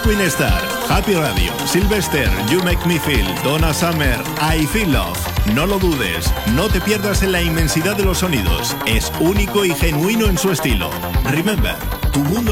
Edwin Starr, Happy Radio, Sylvester, You Make Me Feel, Donna Summer, I Feel Love. No lo dudes, no te pierdas en la inmensidad de los sonidos. Es único y genuino en su estilo. Remember, tu mundo